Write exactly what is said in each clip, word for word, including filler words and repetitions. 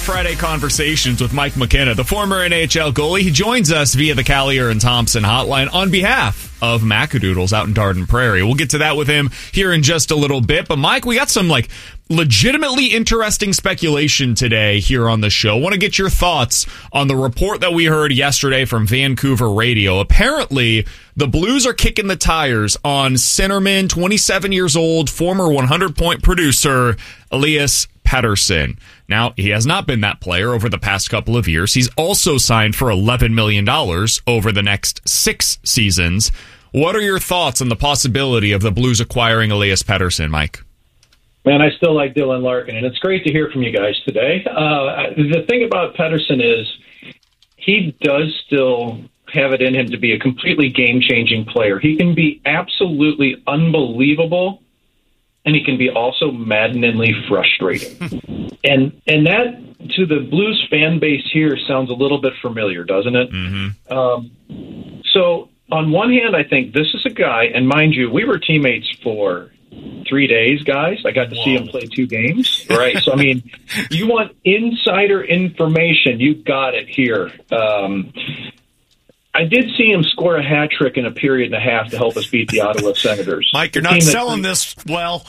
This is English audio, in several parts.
Friday Conversations with Mike McKenna, the former N H L goalie. He joins us via the Callier and Thompson hotline on behalf of Macadoodles out in Dardenne Prairie. We'll get to that with him here in just a little bit. But, Mike, we got some, like, legitimately interesting speculation today here on the show. Want to get your thoughts on the report that we heard yesterday from Vancouver Radio. Apparently, the Blues are kicking the tires on centerman, twenty-seven years old, former one hundred point producer, Elias Pettersson. Now, he has not been that player over the past couple of years. He's also signed for eleven million dollars over the next six seasons. What are your thoughts on the possibility of the Blues acquiring Elias Pettersson, Mike? Man, I still like Dylan Larkin, and it's great to hear from you guys today. Uh, the thing about Pettersson is he does still have it in him to be a completely game-changing player. He can be absolutely unbelievable, and he can be also maddeningly frustrating. and and that, to the Blues fan base here, sounds a little bit familiar, doesn't it? Mm-hmm. Um, so, on one hand, I think this is a guy, and mind you, we were teammates for three days, guys. I got to Whoa. see him play two games. Right. So, I mean, you want insider information, you got it here. Um, I did see him score a hat trick in a period and a half to help us beat the Ottawa Senators. Mike, you're not selling this well.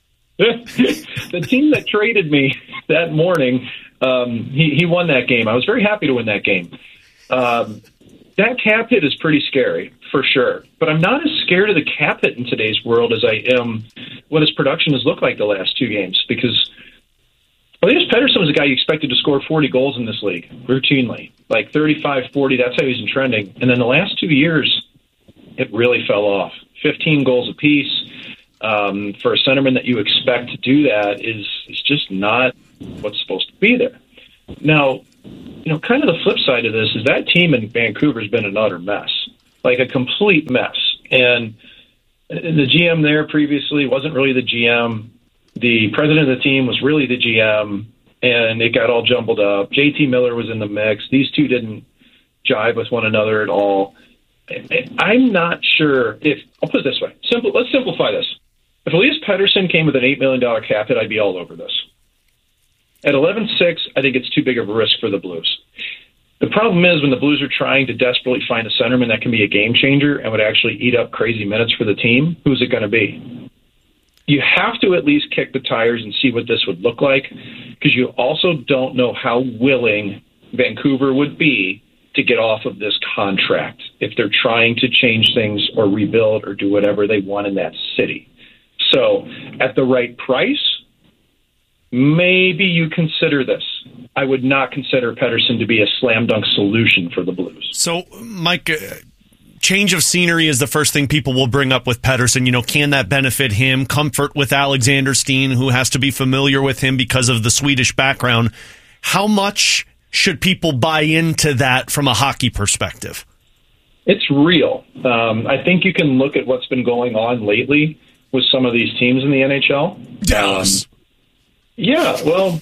The team that traded me that morning, um, he, he won that game. I was very happy to win that game. Um, that cap hit is pretty scary, for sure. But I'm not as scared of the cap hit in today's world as I am what his production has looked like the last two games. Because Elias Pettersson was a guy you expected to score forty goals in this league, routinely. Like thirty-five, forty, that's how he's been trending. And then the last two years, it really fell off. fifteen goals apiece. Um, for a centerman that you expect to do that is, is just not what's supposed to be there. Now, you know, kind of the flip side of this is that team in Vancouver has been an utter mess, like a complete mess. And the G M there previously wasn't really the G M. The president of the team was really the G M, and it got all jumbled up. J T Miller was in the mix. These two didn't jive with one another at all. I'm not sure if, I'll put it this way. Simple. Let's simplify this. If Elias Pettersson came with an eight million dollars cap hit, I'd be all over this. At eleven six, I think it's too big of a risk for the Blues. The problem is when the Blues are trying to desperately find a centerman that can be a game changer and would actually eat up crazy minutes for the team, who's it going to be? You have to at least kick the tires and see what this would look like, because you also don't know how willing Vancouver would be to get off of this contract if they're trying to change things or rebuild or do whatever they want in that city. So at the right price, maybe you consider this. I would not consider Pettersson to be a slam dunk solution for the Blues. So, Mike, uh, change of scenery is the first thing people will bring up with Pettersson. You know, can that benefit him? Comfort with Alexander Steen, who has to be familiar with him because of the Swedish background. How much should people buy into that from a hockey perspective? It's real. Um, I think you can look at what's been going on lately with some of these teams in the N H L. Dallas. Um, yeah, well,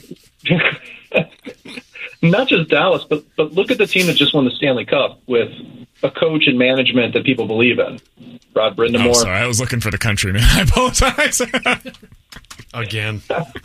not just Dallas, but but look at the team that just won the Stanley Cup with a coach and management that people believe in. Rod Brindamore. Oh, sorry, I was looking for the country, man. I apologize. Again.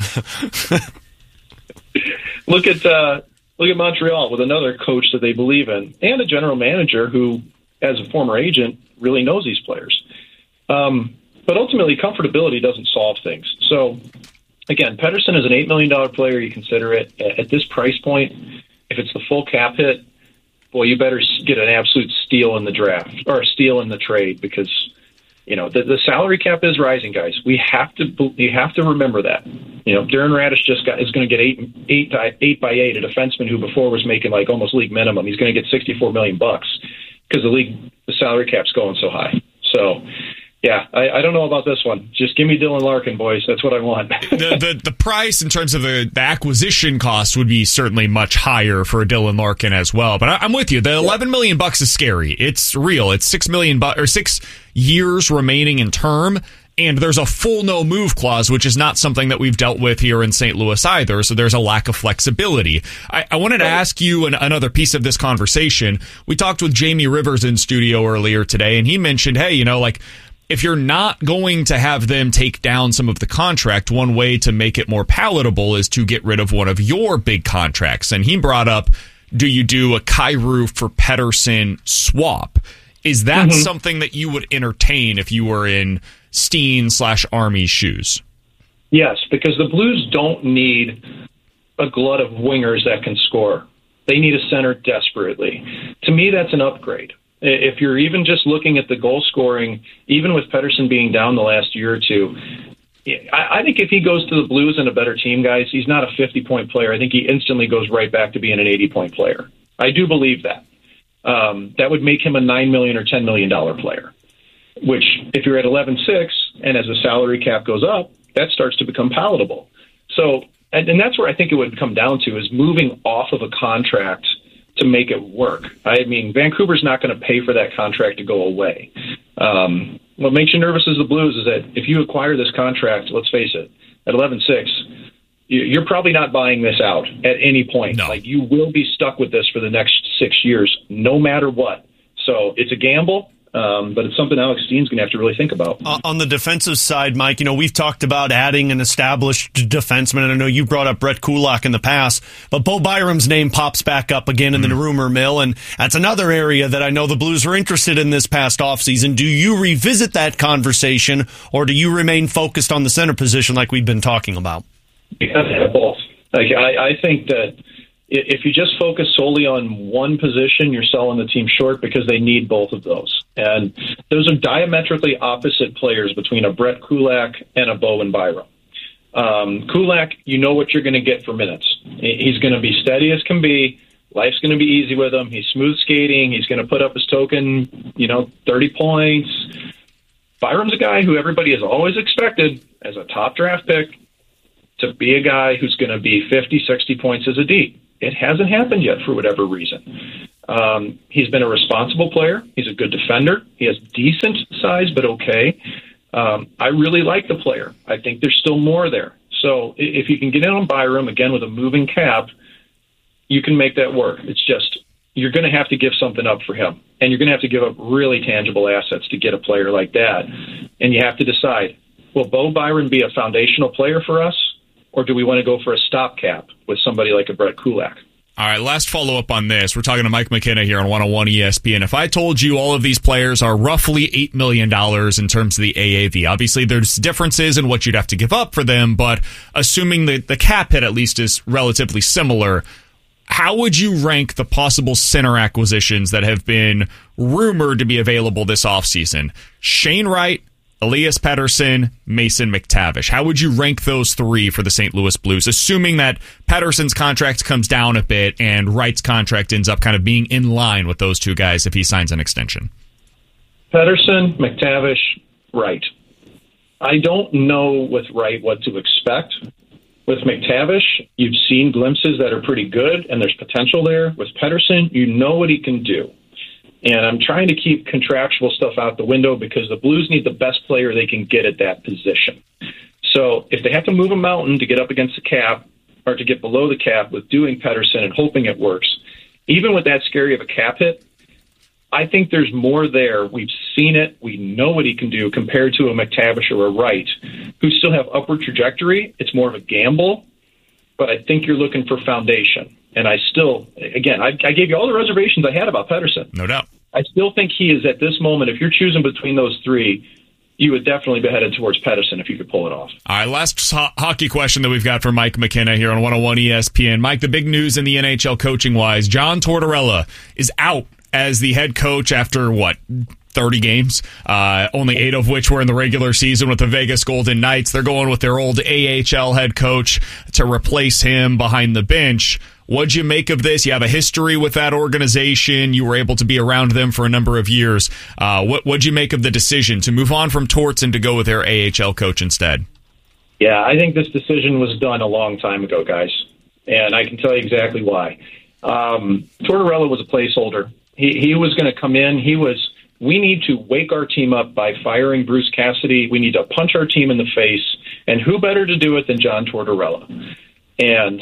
Look at uh, look at Montreal with another coach that they believe in and a general manager who, as a former agent, really knows these players. Um, but ultimately, comfortability doesn't solve things. So, again, Pettersson is an eight million dollars player. You consider it at this price point. If it's the full cap hit, boy, you better get an absolute steal in the draft or a steal in the trade, because you know the, the salary cap is rising, guys. We have to you have to remember that. You know, Darren Radish just got is going to get eight eight eight by eight, a defenseman who before was making like almost league minimum. He's going to get sixty-four million bucks because the league the salary cap's going so high. So. Yeah, I, I don't know about this one. Just give me Dylan Larkin, boys. That's what I want. the, the the price in terms of the, the acquisition cost would be certainly much higher for Dylan Larkin as well. But I, I'm with you. The eleven million bucks is scary. It's real. It's six million bu- or six years remaining in term, and there's a full no move clause, which is not something that we've dealt with here in Saint Louis either. So there's a lack of flexibility. I, I wanted to ask you an, another piece of this conversation. We talked with Jamie Rivers in studio earlier today, and he mentioned, hey, you know, like. if you're not going to have them take down some of the contract, one way to make it more palatable is to get rid of one of your big contracts. And he brought up, do you do a Kyrou for Pettersson swap? Is that mm-hmm. something that you would entertain if you were in Steen slash Army's shoes? Yes, because the Blues don't need a glut of wingers that can score. They need a center desperately. To me, that's an upgrade. If you're even just looking at the goal scoring, even with Pettersson being down the last year or two, I, I think if he goes to the Blues and a better team, guys, he's not a fifty-point player. I think he instantly goes right back to being an eighty-point player. I do believe that. Um, that would make him a nine million dollars or ten million dollars player, which if you're at eleven six and as the salary cap goes up, that starts to become palatable. So, and, and that's where I think it would come down to is moving off of a contract to make it work. I mean, Vancouver's not going to pay for that contract to go away. Um, what makes you nervous as the Blues is that if you acquire this contract, let's face it, at eleven six, you're probably not buying this out at any point. No. Like, you will be stuck with this for the next six years, no matter what. So it's a gamble. Um, but it's something Alex Steen's going to have to really think about. Uh, on the defensive side, Mike, you know, we've talked about adding an established defenseman, and I know you brought up Brett Kulak in the past, but Bo Byram's name pops back up again in mm. the rumor mill, and that's another area that I know the Blues are interested in this past offseason. Do you revisit that conversation, or do you remain focused on the center position like we've been talking about? You have to have both. Like, I, I think that if you just focus solely on one position, you're selling the team short because they need both of those. And those are diametrically opposite players between a Brett Kulak and a Bowen Byram. Um, Kulak, you know what you're going to get for minutes. He's going to be steady as can be. Life's going to be easy with him. He's smooth skating. He's going to put up his token, you know, thirty points. Byram's a guy who everybody has always expected as a top draft pick to be a guy who's going to be fifty, sixty points as a D. It hasn't happened yet for whatever reason. Um, he's been a responsible player. He's a good defender. He has decent size, but okay. Um, I really like the player. I think there's still more there. So if you can get in on Byram, again, with a moving cap, you can make that work. It's just you're going to have to give something up for him. And you're going to have to give up really tangible assets to get a player like that. And you have to decide, will Bo Byram be a foundational player for us? Or do we want to go for a stopgap with somebody like a Brett Kulak? All right, last follow-up on this. We're talking to Mike McKenna here on one oh one E S P N. If I told you all of these players are roughly eight million dollars in terms of the A A V, obviously there's differences in what you'd have to give up for them, but assuming that the cap hit at least is relatively similar, how would you rank the possible center acquisitions that have been rumored to be available this offseason? Shane Wright, Elias Pettersson, Mason McTavish. How would you rank those three for the Saint Louis Blues, assuming that Pettersson's contract comes down a bit and Wright's contract ends up kind of being in line with those two guys if he signs an extension? Pettersson, McTavish, Wright. I don't know with Wright what to expect. With McTavish, you've seen glimpses that are pretty good, and there's potential there. With Pettersson, you know what he can do. And I'm trying to keep contractual stuff out the window because the Blues need the best player they can get at that position. So if they have to move a mountain to get up against the cap or to get below the cap with doing Pettersson and hoping it works, even with that scary of a cap hit, I think there's more there. We've seen it. We know what he can do compared to a McTavish or a Wright who still have upward trajectory. It's more of a gamble, but I think you're looking for foundation. And I still, again, I, I gave you all the reservations I had about Pettersson. No doubt. I still think he is, at this moment, if you're choosing between those three, you would definitely be headed towards Pettersson if you could pull it off. All right, last ho- hockey question that we've got for Mike McKenna here on one oh one E S P N. Mike, the big news in the N H L coaching-wise, John Tortorella is out as the head coach after, what, thirty games, uh, only eight of which were in the regular season with the Vegas Golden Knights. They're going with their old A H L head coach to replace him behind the bench. What'd you make of this? You have a history with that organization. You were able to be around them for a number of years. Uh, what, what'd you make of the decision to move on from Torts and to go with their A H L coach instead? Yeah, I think this decision was done a long time ago, guys. And I can tell you exactly why. Um, Tortorella was a placeholder. He, he was going to come in. He was, we need to wake our team up by firing Bruce Cassidy. We need to punch our team in the face. And who better to do it than John Tortorella? And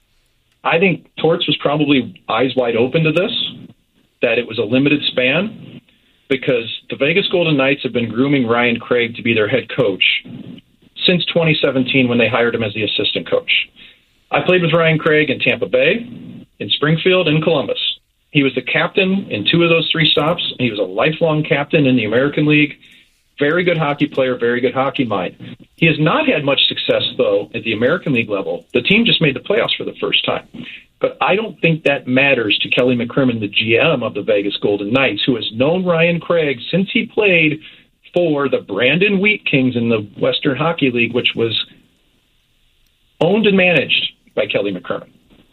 I think Torts was probably eyes wide open to this, that it was a limited span. because the Vegas Golden Knights have been grooming Ryan Craig to be their head coach since twenty seventeen when they hired him as the assistant coach. I played with Ryan Craig in Tampa Bay, in Springfield, and Columbus. He was the captain in two of those three stops, and he was a lifelong captain in the American League. Very good hockey player, very good hockey mind. He has not had much success, though, at the American League level. The team just made the playoffs for the first time. But I don't think that matters to Kelly McCrimmon, the G M of the Vegas Golden Knights, who has known Ryan Craig since he played for the Brandon Wheat Kings in the Western Hockey League, which was owned and managed by Kelly McCrimmon.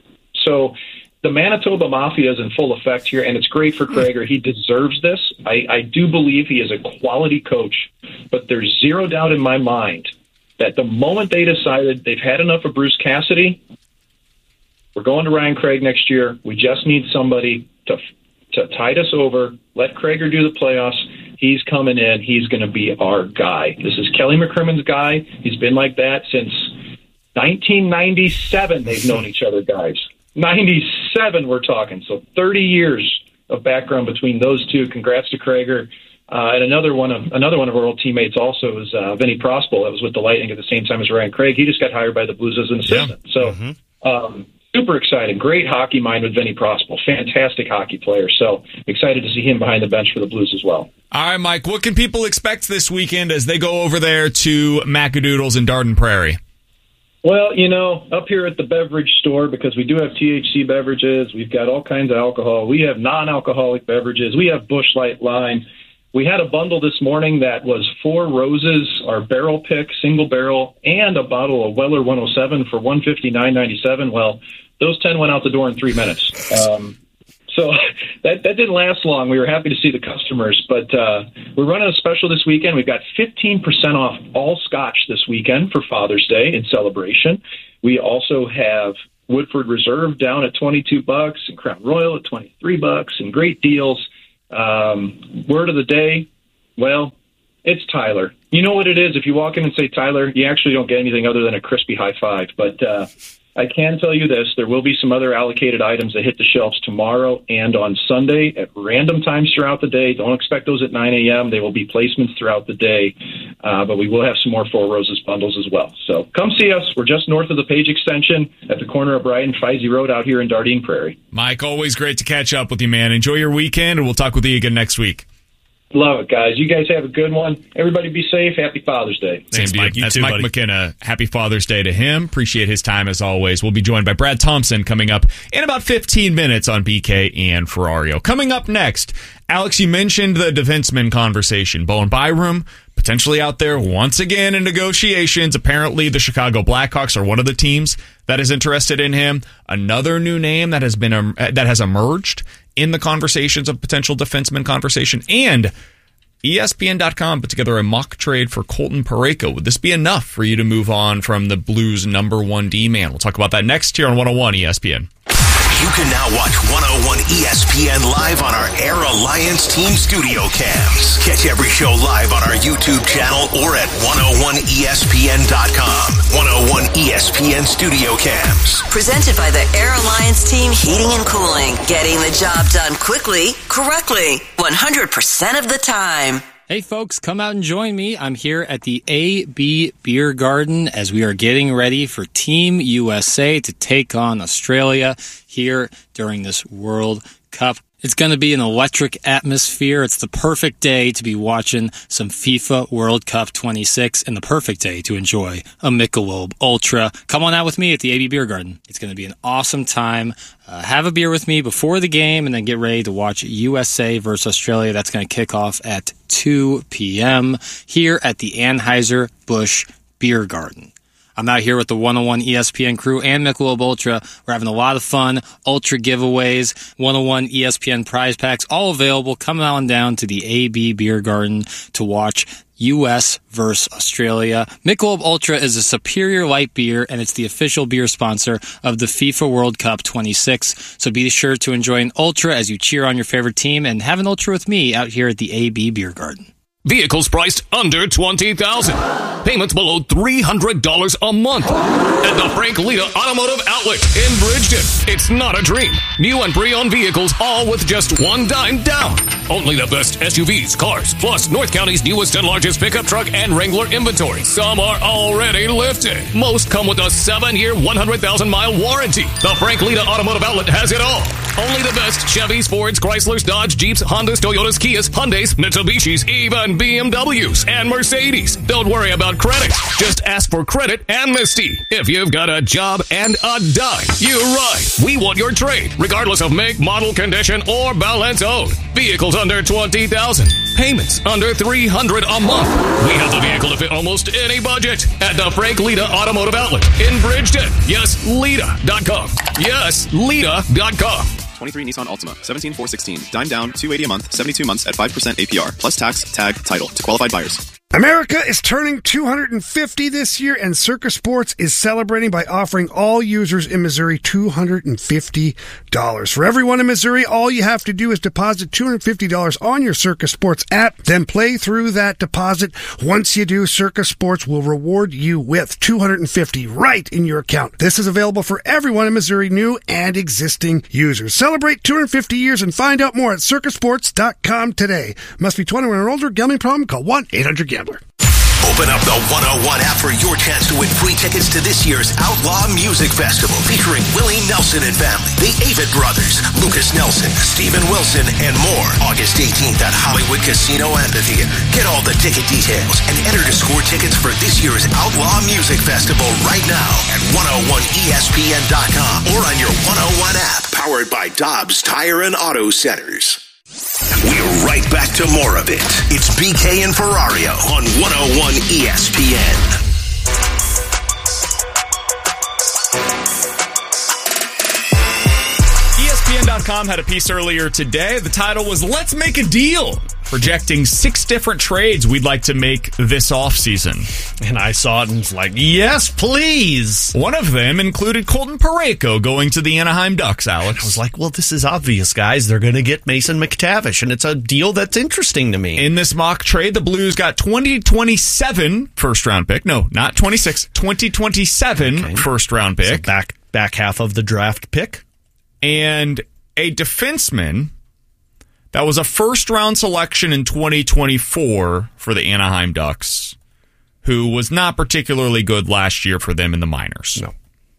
So the Manitoba Mafia is in full effect here, and it's great for Craig. He deserves this. I, I do believe he is a quality coach, but there's zero doubt in my mind that the moment they decided they've had enough of Bruce Cassidy, we're going to Ryan Craig next year. We just need somebody to to tide us over. Let Krager do the playoffs. He's coming in. He's going to be our guy. This is Kelly McCrimmon's guy. He's been like that since nineteen ninety-seven. They've known each other, guys. ninety-seven, we're talking. So thirty years of background between those two. Congrats to Krager. Uh, and another one of another one of our old teammates also is uh, Vinny Prospel. That was with the Lightning at the same time as Ryan Craig. He just got hired by the Blues as an assistant. Yeah. So. Mm-hmm. Um, Super exciting. Great hockey mind with Vinny Prospel. Fantastic hockey player. So excited to see him behind the bench for the Blues as well. All right, Mike, what can people expect this weekend as they go over there to Macadoodles in Darden Prairie? Well, you know, up here at the beverage store, because we do have T H C beverages, we've got all kinds of alcohol. We have non-alcoholic beverages. We have Busch Light Lime. We had a bundle this morning that was Four Roses, our barrel pick, single barrel, and a bottle of Weller one oh seven for one hundred fifty-nine ninety-seven. Well, those ten went out the door in three minutes. Um, so that, that didn't last long. We were happy to see the customers, but uh, we're running a special this weekend. We've got fifteen percent off all scotch this weekend for Father's Day in celebration. We also have Woodford Reserve down at twenty-two bucks and Crown Royal at twenty-three bucks, and great deals. Um, word of the day, well, it's Tyler. You know what it is? If you walk in and say Tyler, you actually don't get anything other than a crispy high five. But uh, I can tell you this, there will be some other allocated items that hit the shelves tomorrow and on Sunday at random times throughout the day. Don't expect those at nine a.m. They will be placements throughout the day, uh, but we will have some more Four Roses bundles as well. So come see us. We're just north of the Page Extension at the corner of Bryant and Feisey Road out here in Dardenne Prairie. Mike, always great to catch up with you, man. Enjoy your weekend, and we'll talk with you again next week. Love it, guys. You guys have a good one. Everybody be safe. Happy Father's Day. Thanks, Same Mike. You That's too, Mike buddy. McKenna. Happy Father's Day to him. Appreciate his time as always. We'll be joined by Brad Thompson coming up in about fifteen minutes on B K and Ferrario. Coming up next, Alex, you mentioned the defenseman conversation. Bowen Byram potentially out there once again in negotiations. Apparently, the Chicago Blackhawks are one of the teams that is interested in him. Another new name that has been um, that has emerged in the conversations of potential defenseman conversation. And E S P N dot com put together a mock trade for Colton Parayko. Would this be enough for you to move on from the Blues' number one D-man? We'll talk about that next here on one oh one E S P N. You can now watch one oh one E S P N live on our Air Alliance Team Studio Cams. Catch every show live on our YouTube channel or at one oh one E S P N dot com. one oh one E S P N Studio Cams. Presented by the Air Alliance Team Heating and Cooling. Getting the job done quickly, correctly, one hundred percent of the time. Hey folks, come out and join me. I'm here at the A B Beer Garden as we are getting ready for Team U S A to take on Australia here during this World Cup. It's going to be an electric atmosphere. It's the perfect day to be watching some FIFA World Cup twenty-six and the perfect day to enjoy a Michelob Ultra. Come on out with me at the A B Beer Garden. It's going to be an awesome time. Uh, have a beer with me before the game and then get ready to watch U S A versus Australia. That's going to kick off at two p.m. here at the Anheuser-Busch Beer Garden. I'm out here with the one oh one E S P N crew and Michelob Ultra. We're having a lot of fun. Ultra giveaways, one oh one E S P N prize packs, all available. Come on down to the A B Beer Garden to watch U S versus Australia. Michelob Ultra is a superior light beer, and it's the official beer sponsor of the FIFA World Cup twenty-six. So be sure to enjoy an Ultra as you cheer on your favorite team, and have an Ultra with me out here at the A B Beer Garden. Vehicles priced under twenty thousand dollars. Payments below three hundred dollars a month. At the Frank Lita Automotive Outlet in Bridgeton. It's not a dream. New and pre-owned vehicles, all with just one dime down. Only the best S U Vs, cars, plus North County's newest and largest pickup truck and Wrangler inventory. Some are already lifted. Most come with a seven-year, one hundred thousand mile warranty. The Frank Lita Automotive Outlet has it all. Only the best Chevys, Fords, Chryslers, Dodge, Jeeps, Hondas, Toyotas, Kias, Hyundais, Mitsubishis, even B M Ws and Mercedes. Don't worry about credit. Just ask for credit amnesty. If you've got a job and a dime, you're right. We want your trade, regardless of make, model, condition, or balance owed. Vehicles under twenty thousand dollars. Payments under three hundred dollars a month. We have the vehicle to fit almost any budget at the Frank Lita Automotive Outlet in Bridgeton. Yes, Lita dot com. Yes, Lita dot com. twenty-three Nissan Altima, seventeen four sixteen. Dime down, two hundred eighty dollars a month, seventy-two months at five percent A P R, plus tax, tag, title to qualified buyers. America is turning two hundred fifty this year, and Circa Sports is celebrating by offering all users in Missouri two hundred fifty dollars. For everyone in Missouri, all you have to do is deposit two hundred fifty dollars on your Circa Sports app, then play through that deposit. Once you do, Circa Sports will reward you with two hundred fifty dollars right in your account. This is available for everyone in Missouri, new and existing users. Celebrate two hundred fifty years and find out more at circa sports dot com today. Must be twenty-one or older. Gambling problem? Call one eight hundred gambler. Open up the one oh one app for your chance to win free tickets to this year's Outlaw Music Festival featuring Willie Nelson and family, the Avett Brothers, Lucas Nelson, Steven Wilson, and more. August eighteenth at Hollywood Casino Amphitheater. Get all the ticket details and enter to score tickets for this year's Outlaw Music Festival right now at one oh one E S P N dot com or on your one oh one app. Powered by Dobbs Tire and Auto Centers. We're right back to more of it. It's B K and Ferrario on one oh one E S P N. E S P N dot com had a piece earlier today. The title was Let's Make a Deal, projecting six different trades we'd like to make this offseason. And I saw it and was like, yes, please. One of them included Colton Parayko going to the Anaheim Ducks, Alex. I was like, well, this is obvious, guys. They're going to get Mason McTavish, and it's a deal that's interesting to me. In this mock trade, the Blues got twenty twenty-seven first-round pick. No, not twenty-six. twenty twenty-seven okay. first-round pick. So back, back half of the draft pick. And a defenseman that was a first-round selection in twenty twenty-four for the Anaheim Ducks, who was not particularly good last year for them in the minors. No.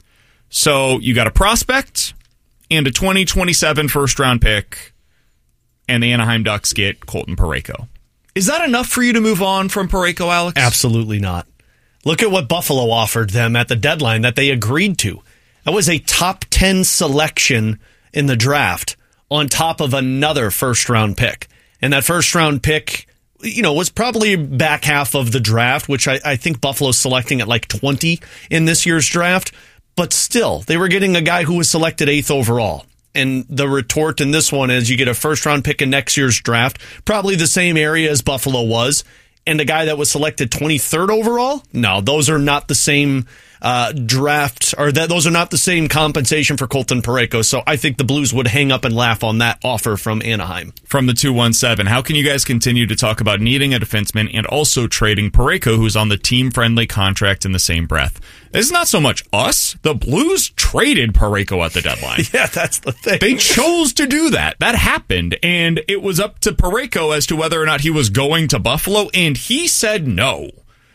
So you got a prospect and a twenty twenty-seven first-round pick, and the Anaheim Ducks get Colton Parayko. Is that enough for you to move on from Parayko, Alex? Absolutely not. Look at what Buffalo offered them at the deadline that they agreed to. That was a top ten selection in the draft on top of another first-round pick. And that first-round pick, you know, was probably back half of the draft, which I, I think Buffalo's selecting at like twenty in this year's draft. But still, they were getting a guy who was selected eighth overall. And the retort in this one is you get a first-round pick in next year's draft, probably the same area as Buffalo was, and a guy that was selected twenty-third overall? No, those are not the same uh, draft, or that those are not the same compensation for Colton Parayko. So I think the Blues would hang up and laugh on that offer from Anaheim. From the two one seven, how can you guys continue to talk about needing a defenseman and also trading Parayko, who's on the team-friendly contract, in the same breath? It's not so much us. The Blues traded Parayko at the deadline. Yeah, that's the thing. They chose to do that. That happened, and it was up to Parayko as to whether or not he was going to Buffalo, and he said no.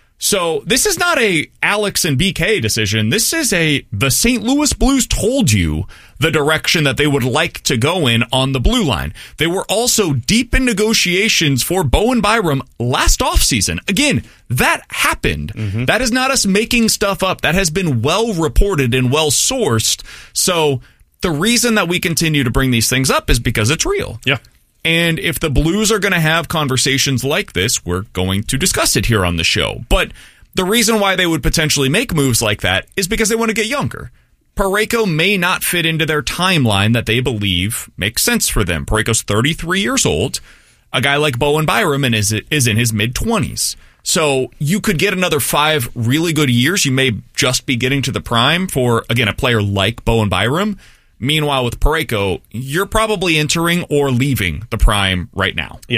So this is not a Alex and B K decision. This is a the Saint Louis Blues told you the direction that they would like to go in on the blue line. They were also deep in negotiations for Bowen Byram last offseason. Again, that happened. Mm-hmm. That is not us making stuff up. That has been well reported and well sourced. So the reason that we continue to bring these things up is because it's real. Yeah. And if the Blues are going to have conversations like this, we're going to discuss it here on the show. But the reason why they would potentially make moves like that is because they want to get younger. Parayko may not fit into their timeline that they believe makes sense for them. Parayko's thirty-three years old. A guy like Bowen Byram is, is in his mid-twenties. So you could get another five really good years. You may just be getting to the prime for, again, a player like Bowen Byram. Meanwhile, with Parayko, you're probably entering or leaving the prime right now. Yeah.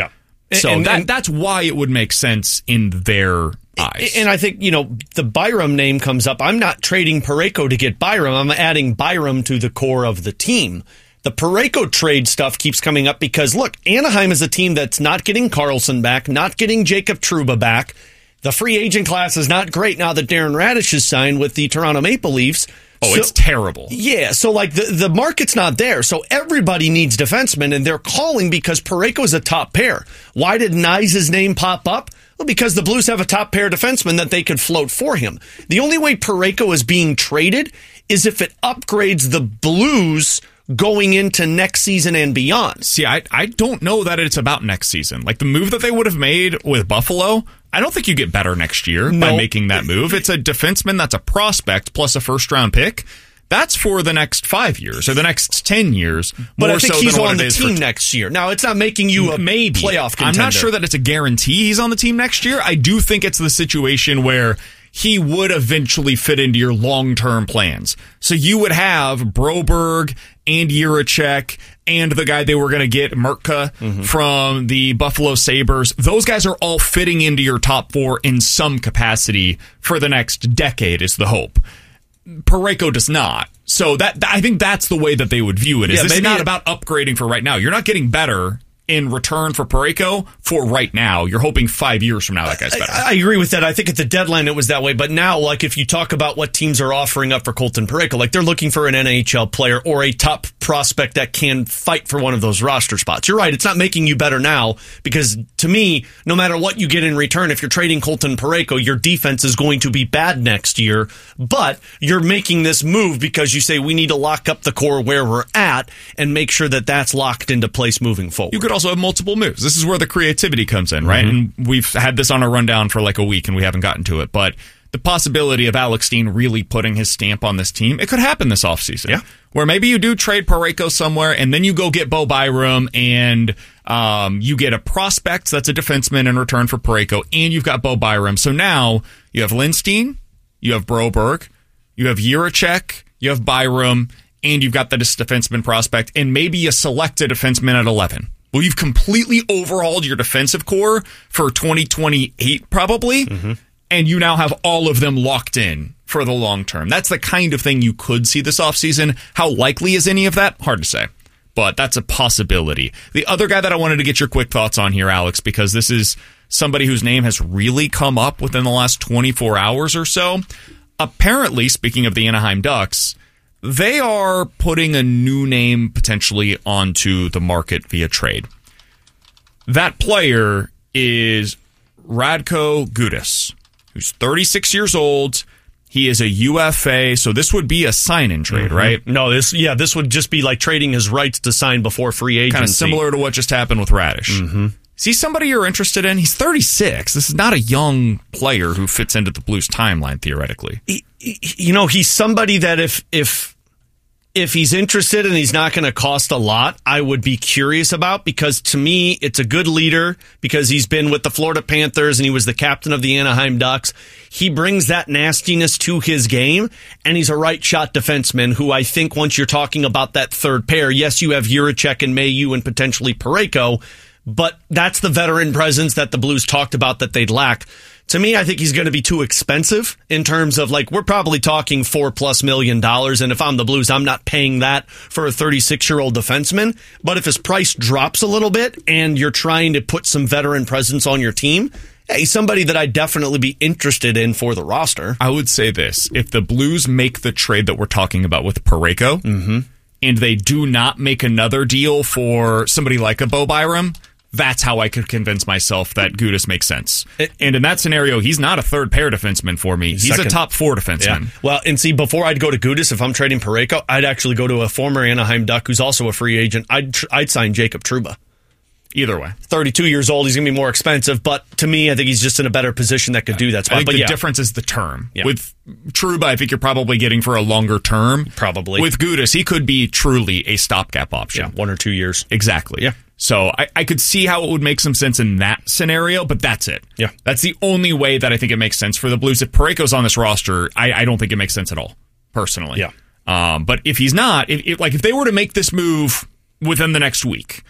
So and, that and, that's why it would make sense in their eyes. And I think, you know, the Byram name comes up. I'm not trading Parayko to get Byram. I'm adding Byram to the core of the team. The Parayko trade stuff keeps coming up because, look, Anaheim is a team that's not getting Carlson back, not getting Jacob Trouba back. The free agent class is not great now that Darren Radish is signed with the Toronto Maple Leafs. Oh, so, it's terrible. Yeah, so like the, the market's not there. So everybody needs defensemen, and they're calling because Parayko is a top pair. Why did Nyes' name pop up? Well, because the Blues have a top pair defenseman that they could float for him. The only way Parayko is being traded is if it upgrades the Blues going into next season and beyond. See, I I don't know that it's about next season. Like the move that they would have made with Buffalo, I don't think you get better next year no. by making that move. It's a defenseman that's a prospect plus a first round pick. That's for the next five years or the next ten years. But more I think so he's than on what the it is team for, next year. Now, it's not making you a maybe playoff contender. I'm not sure that it's a guarantee he's on the team next year. I do think it's the situation where he would eventually fit into your long-term plans. So you would have Broberg and Jiricek and the guy they were going to get, Mertka, mm-hmm. from the Buffalo Sabres. Those guys are all fitting into your top four in some capacity for the next decade is the hope. Parayko does not. So that I think that's the way that they would view it. Is yeah, this is not it, about upgrading for right now. You're not getting better in return for Parayko for right now. You're hoping five years from now that guy's better. I, I agree with that. I think at the deadline it was that way. But now, like, if you talk about what teams are offering up for Colton Parayko, like they're looking for an N H L player or a top prospect that can fight for one of those roster spots. You're right. It's not making you better now because, to me, no matter what you get in return, if you're trading Colton Parayko, your defense is going to be bad next year. But you're making this move because you say we need to lock up the core where we're at and make sure that that's locked into place moving forward. You could also have multiple moves. This is where the creativity comes in, right? Mm-hmm. And we've had this on a rundown for like a week and we haven't gotten to it, but the possibility of Alex Steen really putting his stamp on this team, it could happen this offseason. Yeah. Where maybe you do trade Parayko somewhere and then you go get Bo Byram and um, you get a prospect that's a defenseman in return for Parayko and you've got Bo Byram. So now you have Lindstein, you have Broberg, you have Jiricek, you have Byram, and you've got the defenseman prospect and maybe you select a defenseman at eleven. Well, you've completely overhauled your defensive core for twenty twenty-eight, probably, mm-hmm. and you now have all of them locked in for the long term. That's the kind of thing you could see this offseason. How likely is any of that? Hard to say, but that's a possibility. The other guy that I wanted to get your quick thoughts on here, Alex, because this is somebody whose name has really come up within the last twenty-four hours or so. Apparently, speaking of the Anaheim Ducks, they are putting a new name potentially onto the market via trade. That player is Radko Gudas, who's thirty-six years old. He is a U F A, so this would be a sign-in trade, mm-hmm. right? No, this yeah, this would just be like trading his rights to sign before free agency. Kind of similar to what just happened with Radish. Mm-hmm. Is he somebody you're interested in? He's thirty-six. This is not a young player who fits into the Blues timeline, theoretically. He, he, you know, he's somebody that if if if he's interested and he's not going to cost a lot, I would be curious about, because to me, it's a good leader because he's been with the Florida Panthers and he was the captain of the Anaheim Ducks. He brings that nastiness to his game, and he's a right shot defenseman who I think once you're talking about that third pair, yes, you have Jiricek and Mayu and potentially Parayko, but that's the veteran presence that the Blues talked about that they'd lack. To me, I think he's going to be too expensive in terms of, like, we're probably talking four plus million dollars. And if I'm the Blues, I'm not paying that for a thirty-six year old defenseman. But if his price drops a little bit and you're trying to put some veteran presence on your team, yeah, he's somebody that I'd definitely be interested in for the roster. I would say this. If the Blues make the trade that we're talking about with Parayko, mm-hmm. and they do not make another deal for somebody like a Bo Byram, that's how I could convince myself that Gudas makes sense. It, and in that scenario, he's not a third pair defenseman for me. He's second. a top four defenseman. Yeah. Well, and see, before I'd go to Gudas, if I'm trading Parayko, I'd actually go to a former Anaheim Duck who's also a free agent. I'd I'd sign Jacob Trouba. Either way. thirty-two years old, he's going to be more expensive, but to me, I think he's just in a better position that could do that spot. I think but the yeah. difference is the term. Yeah. With Trouba, I think you're probably getting for a longer term. Probably. With Gudas, he could be truly a stopgap option. Yeah, one or two years. Exactly. Yeah. So I, I could see how it would make some sense in that scenario, but that's it. Yeah. That's the only way that I think it makes sense for the Blues. If Parayko's on this roster, I, I don't think it makes sense at all, personally. Yeah. Um, but if he's not, if, if, like if they were to make this move within the next week,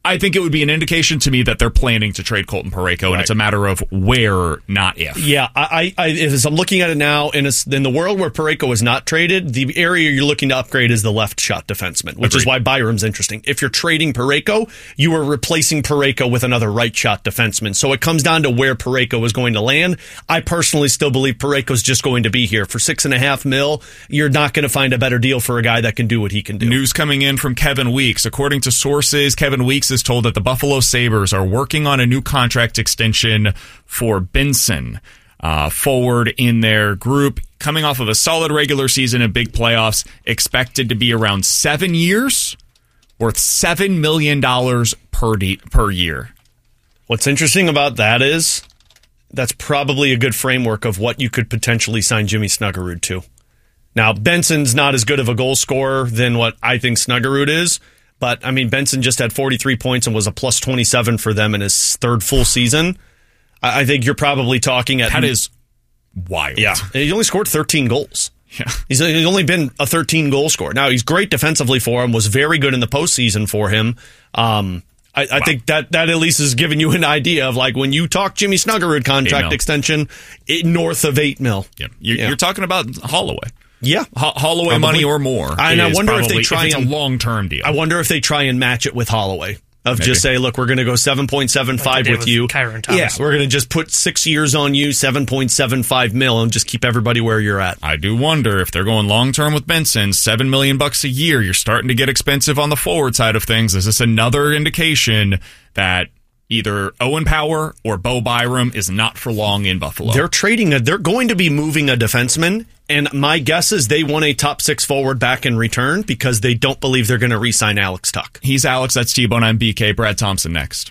I think it would be an indication to me that they're planning to trade Colton Parayko, and right. it's a matter of where, not if. Yeah, I, I, as I'm looking at it now, in, a, in the world where Parayko is not traded, the area you're looking to upgrade is the left shot defenseman, which Agreed. is why Byram's interesting. If you're trading Parayko, you are replacing Parayko with another right shot defenseman. So it comes down to where Parayko is going to land. I personally still believe Parayko's just going to be here. For six and a half mil, you're not going to find a better deal for a guy that can do what he can do. News coming in from Kevin Weeks. According to sources, Kevin Weeks is told that the Buffalo Sabres are working on a new contract extension for Benson. Uh, forward in their group, coming off of a solid regular season and big playoffs, expected to be around seven years, worth seven million dollars per, de- per year. What's interesting about that is that's probably a good framework of what you could potentially sign Jimmy Snuggerud to. Now, Benson's not as good of a goal scorer than what I think Snuggerud is, but, I mean, Benson just had forty-three points and was a plus twenty-seven for them in his third full season. I think you're probably talking at... That is wild. Yeah. He only scored thirteen goals. Yeah. He's, he's only been a thirteen-goal scorer. Now, he's great defensively for him, was very good in the postseason for him. Um, I, I wow. think that, that at least is giving you an idea of, like, when you talk Jimmy Snuggerud contract extension, it, north of eight mil. Yeah. You're, yeah. you're talking about Holloway. Yeah. Ho- Holloway probably. Money or more. And I wonder if they try if it's and, a long-term deal. I wonder if they try and match it with Holloway. Of Maybe. Just say, look, we're going to go seven point seven five like with, with you. Kyron Thomas. Yeah, we're going to just put six years on you, seven point seven five mil, and just keep everybody where you're at. I do wonder if they're going long term with Benson, seven million bucks a year. You're starting to get expensive on the forward side of things. Is this another indication that either Owen Power or Bo Byram is not for long in Buffalo? They're trading a, they're going to be moving a defenseman, and my guess is they want a top six forward back in return because they don't believe they're going to re-sign Alex Tuch. He's Alex, that's T-Bone, I'm B K. Brad Thompson next.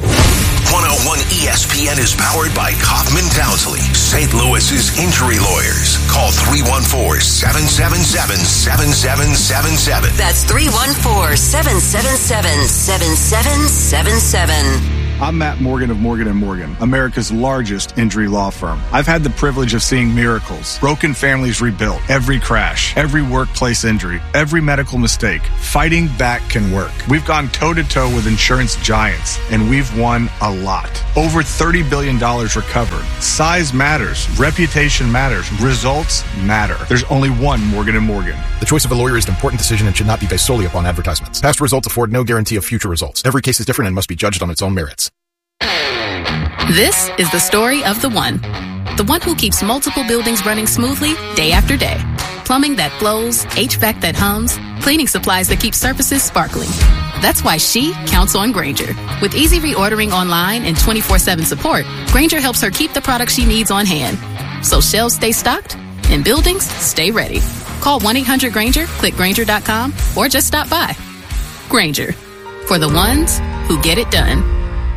one oh one E S P N is powered by Kaufman Townsley, Saint Louis's injury lawyers. Call three one four, seven seven seven, seven seven seven seven. That's three one four, seven seven seven, seven seven seven seven. I'm Matt Morgan of Morgan and Morgan, America's largest injury law firm. I've had the privilege of seeing miracles, broken families rebuilt, every crash, every workplace injury, every medical mistake. Fighting back can work. We've gone toe-to-toe with insurance giants, and we've won a lot. Over thirty billion dollars recovered. Size matters. Reputation matters. Results matter. There's only one Morgan and Morgan. The choice of a lawyer is an important decision and should not be based solely upon advertisements. Past results afford no guarantee of future results. Every case is different and must be judged on its own merits. This is the story of the one. The one who keeps multiple buildings running smoothly day after day. Plumbing that flows, H V A C that hums, cleaning supplies that keep surfaces sparkling. That's why she counts on Grainger. With easy reordering online and twenty-four seven support, Grainger helps her keep the products she needs on hand. So shelves stay stocked and buildings stay ready. Call one eight hundred Grainger, click Grainger dot com, or just stop by. Grainger, for the ones who get it done.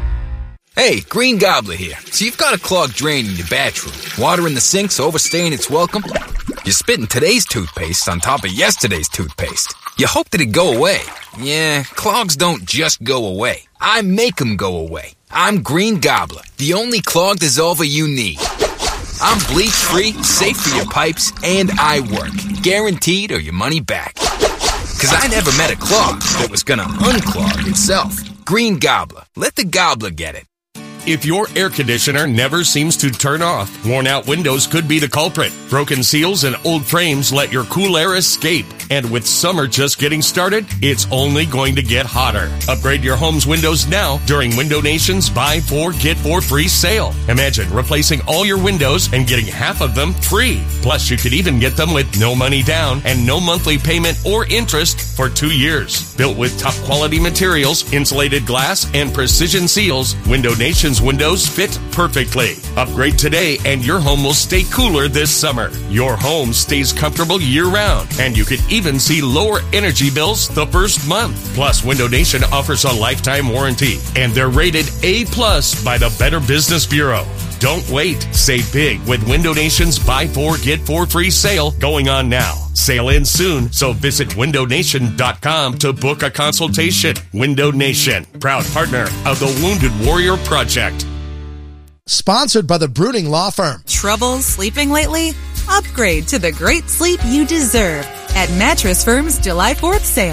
Hey, Green Gobbler here. So you've got a clogged drain in your bathroom. Water in the sink's overstaying its welcome. You're spitting today's toothpaste on top of yesterday's toothpaste. You hope that it go away. Yeah, clogs don't just go away. I make them go away. I'm Green Gobbler, the only clog dissolver you need. I'm bleach-free, safe for your pipes, and I work. Guaranteed or your money back. Because I never met a clog that was gonna unclog itself. Green Gobbler. Let the gobbler get it. If your air conditioner never seems to turn off, worn-out windows could be the culprit. Broken seals and old frames let your cool air escape. And with summer just getting started, it's only going to get hotter. Upgrade your home's windows now during Window Nation's Buy Four, Get Four Free sale. Imagine replacing all your windows and getting half of them free. Plus, you could even get them with no money down and no monthly payment or interest for two years. Built with top-quality materials, insulated glass, and precision seals, Window Nation's windows fit perfectly. Upgrade today and your home will stay cooler this summer. Your home stays comfortable year-round, and you could even see lower energy bills the first month. Plus, Window Nation offers a lifetime warranty, and they're rated A plus by the Better Business Bureau. Don't wait. Save big with Window Nation's Buy Four, Get Four Free sale going on now. Sale ends soon, so visit window nation dot com to book a consultation. Window Nation, proud partner of the Wounded Warrior Project. Sponsored by the Bruning Law Firm. Trouble sleeping lately? Upgrade to the great sleep you deserve at Mattress Firm's July fourth sale.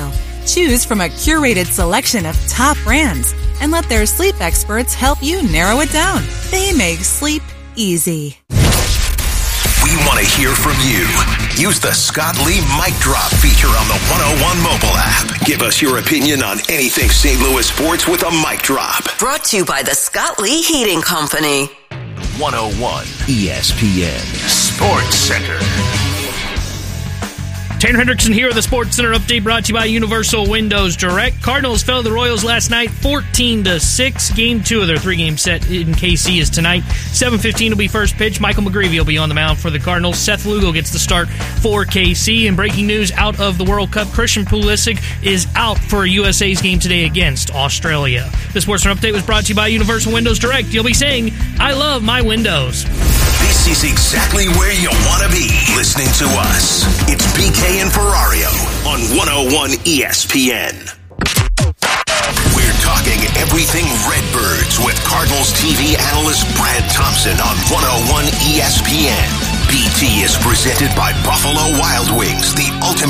Choose from a curated selection of top brands and let their sleep experts help you narrow it down. They make sleep easy. We want to hear from you. Use the Scott Lee Mic Drop feature on the one oh one mobile app. Give us your opinion on anything Saint Louis sports with a mic drop. Brought to you by the Scott Lee Heating Company. one oh one E S P N Sports Center. Tanner Hendrickson here with the Sports Center update brought to you by Universal Windows Direct. Cardinals fell to the Royals last night fourteen to six. Game two of their three-game set in K C is tonight. seven fifteen will be first pitch. Michael McGreevy will be on the mound for the Cardinals. Seth Lugo gets the start for K C. And breaking news out of the World Cup, Christian Pulisic is out for U S A's game today against Australia. The Sports Center update was brought to you by Universal Windows Direct. You'll be saying, I love my windows. This is exactly where you want to be listening to us. It's B K and Ferrario on one oh one E S P N. We're talking everything Redbirds with Cardinals T V analyst Brad Thompson on one oh one E S P N. B T is presented by Buffalo Wild Wings, the ultimate